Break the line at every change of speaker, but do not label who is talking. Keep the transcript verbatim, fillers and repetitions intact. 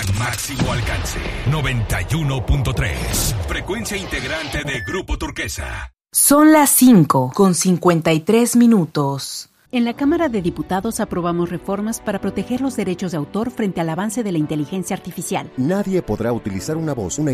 Máximo alcance. noventa y uno punto tres. Frecuencia integrante de Grupo Turquesa.
Son las cinco con cincuenta y tres minutos.
En la Cámara de Diputados aprobamos reformas para proteger los derechos de autor frente al avance de la inteligencia artificial.
Nadie podrá utilizar una voz, una